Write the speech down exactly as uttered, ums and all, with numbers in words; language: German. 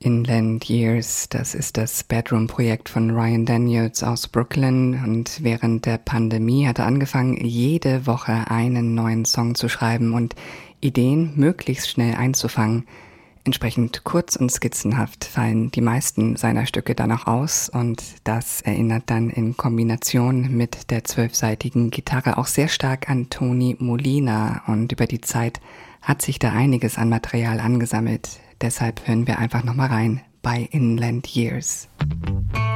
Inland Years, das ist das Bedroom-Projekt von Ryan Daniels aus Brooklyn, und während der Pandemie hat er angefangen, jede Woche einen neuen Song zu schreiben und Ideen möglichst schnell einzufangen. Entsprechend kurz und skizzenhaft fallen die meisten seiner Stücke dann auch aus, und das erinnert dann in Kombination mit der zwölfsaitigen Gitarre auch sehr stark an Tony Molina, und über die Zeit hat sich da einiges an Material angesammelt. Deshalb hören wir einfach nochmal rein bei Inland Years.